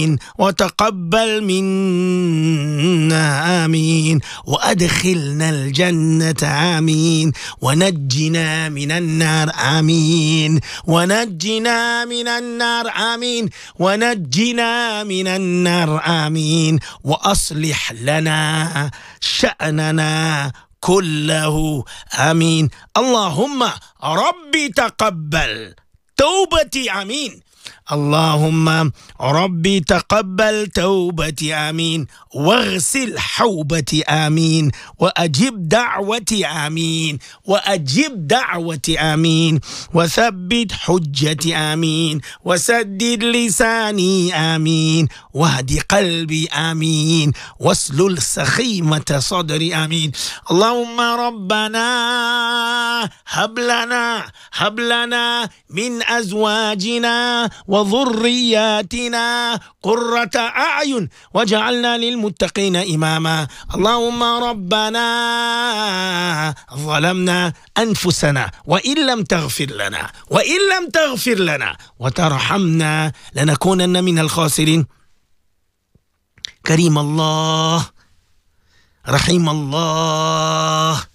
وتقبل منا آمين، وأدخلنا الجنة آمين، ونجنا من النار آمين، ونجنا من النار آمين، ونجنا من النار آمين، وأصلح لنا شأننا كله آمين. اللهم ربي تقبل توبتي آمين. اللهم ربي تقبل توبتي آمين، واغسل حوبتي آمين، وأجب دعوتي آمين، وأجب دعوتي آمين، وثبت حجتي آمين، وسدد لساني آمين، واهد قلبي آمين، واسلل سخيمة صدري آمين. اللهم ربنا هب لنا من أزواجنا وذرياتنا قرة أعين واجعلنا للمتقين إماما. اللهم ربنا ظلمنا أنفسنا وإن لم تغفر لنا وترحمنا لنكونن من الخاسرين. كريم الله، رحيم الله،